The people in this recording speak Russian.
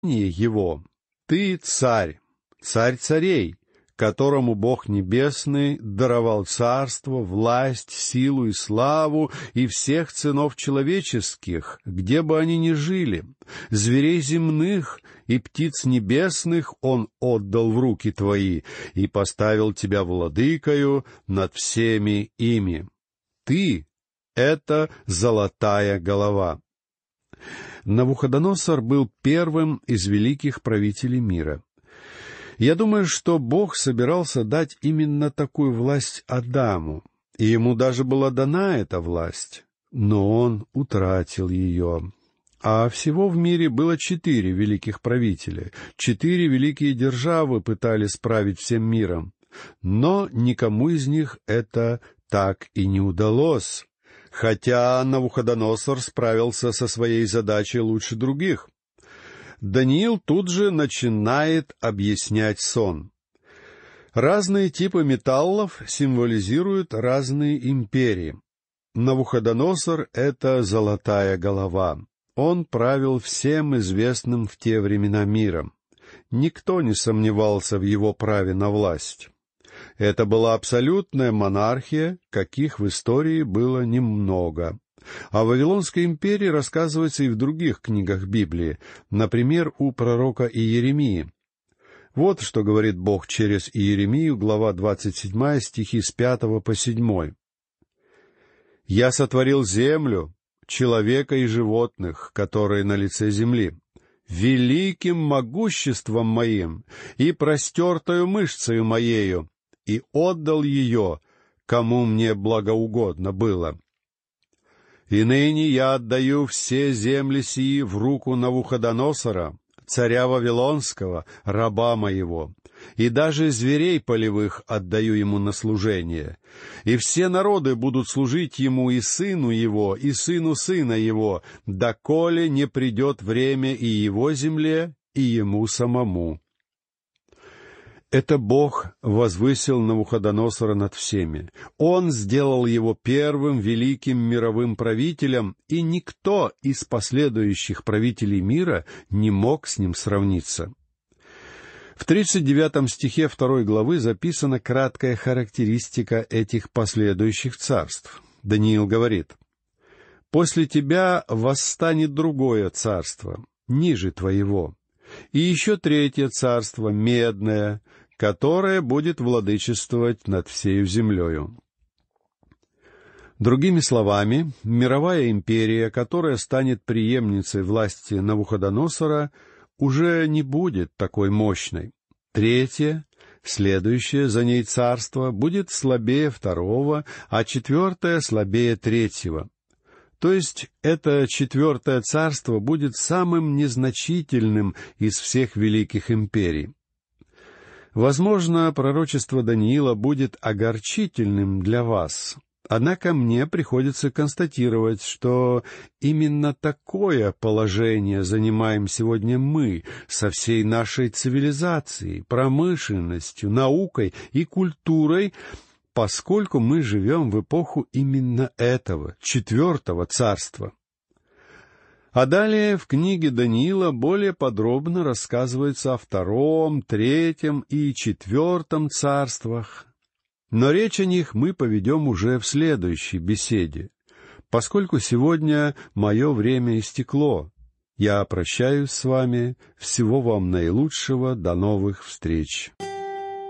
его. Ты царь, царь царей, которому Бог Небесный даровал царство, власть, силу и славу и всех сынов человеческих, где бы они ни жили. Зверей земных и птиц небесных Он отдал в руки твои и поставил тебя владыкою над всеми ими. Ты — это золотая голова». Навуходоносор был первым из великих правителей мира. Я думаю, что Бог собирался дать именно такую власть Адаму, и ему даже была дана эта власть, но он утратил ее. А всего в мире было 4 великих правителя, 4 великие державы пытались править всем миром, но никому из них это так и не удалось, хотя Навуходоносор справился со своей задачей лучше других. Даниил тут же начинает объяснять сон. Разные типы металлов символизируют разные империи. Навуходоносор — это золотая голова. Он правил всем известным в те времена миром. Никто не сомневался в его праве на власть. Это была абсолютная монархия, каких в истории было немного. О Вавилонской империи рассказывается и в других книгах Библии, например, у пророка Иеремии. Вот что говорит Бог через Иеремию, глава 27, стихи с 5 по 7. «Я сотворил землю, человека и животных, которые на лице земли, великим могуществом моим и простертою мышцею моею, и отдал ее, кому мне благоугодно было. И ныне я отдаю все земли сии в руку Навуходоносора, царя Вавилонского, раба моего, и даже зверей полевых отдаю ему на служение. И все народы будут служить ему и сыну его, и сыну сына его, доколе не придет время и его земле, и ему самому». Это Бог возвысил Навуходоносора над всеми. Он сделал его первым великим мировым правителем, и никто из последующих правителей мира не мог с ним сравниться. В 39 стихе 2 главы записана краткая характеристика этих последующих царств. Даниил говорит: «После тебя восстанет другое царство, ниже твоего, и еще 3 царство, медное, которое будет владычествовать над всею землею». Другими словами, мировая империя, которая станет преемницей власти Навуходоносора, уже не будет такой мощной. 3, следующее за ней царство, будет слабее 2, а 4 слабее 3. То есть это 4 царство будет самым незначительным из всех великих империй. Возможно, пророчество Даниила будет огорчительным для вас, однако мне приходится констатировать, что именно такое положение занимаем сегодня мы со всей нашей цивилизацией, промышленностью, наукой и культурой, поскольку мы живем в эпоху именно этого, 4 царства. А далее в книге Даниила более подробно рассказывается о 2, 3 и 4 царствах. Но речь о них мы поведем уже в следующей беседе, поскольку сегодня мое время истекло. Я прощаюсь с вами. Всего вам наилучшего. До новых встреч.